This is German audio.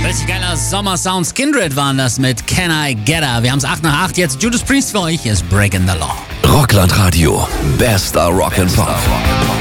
Richtig geiler Sommersound. Kindred waren das mit Can I Get Her. Wir haben es 8 nach 8. Jetzt Judas Priest für euch ist Breaking the Law. Rockland Radio. Bester Rock and Pop.